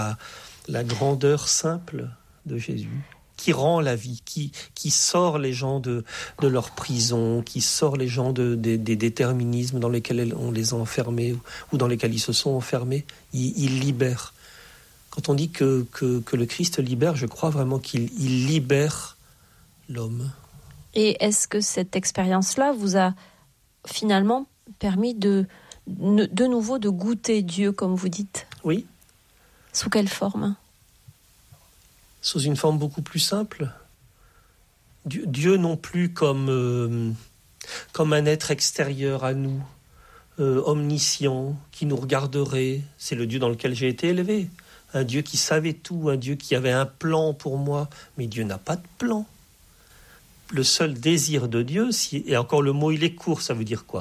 la grandeur simple de Jésus, qui rend la vie, qui sort les gens de leur prison, qui sort les gens des déterminismes dans lesquels on les a enfermés ou dans lesquels ils se sont enfermés. Il libère. Quand on dit que le Christ libère, je crois vraiment qu'il libère l'homme. Et est-ce que cette expérience-là vous a finalement permis de nouveau de goûter Dieu, comme vous dites ? Oui. Sous quelle forme ? Sous une forme beaucoup plus simple. Dieu non plus comme un être extérieur à nous, omniscient, qui nous regarderait. C'est le Dieu dans lequel j'ai été élevé. Un Dieu qui savait tout, un Dieu qui avait un plan pour moi. Mais Dieu n'a pas de plan. Le seul désir de Dieu, et encore le mot il est court, ça veut dire quoi ?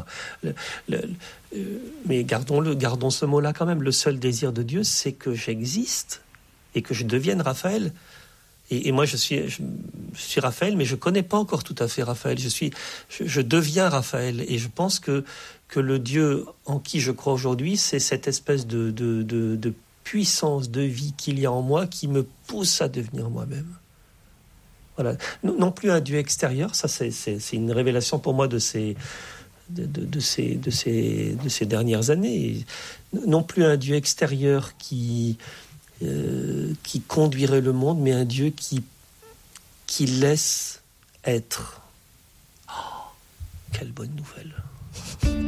Mais gardons ce mot-là quand même. Le seul désir de Dieu, c'est que j'existe et que je devienne Raphaël. Et moi, je suis Raphaël, mais je connais pas encore tout à fait Raphaël. Je deviens Raphaël, et je pense que le Dieu en qui je crois aujourd'hui, c'est cette espèce de puissance de vie qu'il y a en moi qui me pousse à devenir moi-même. Voilà. Non plus un Dieu extérieur, ça c'est une révélation pour moi de ces dernières années. Non plus un Dieu extérieur qui conduirait le monde, mais un Dieu qui laisse être. Oh, quelle bonne nouvelle!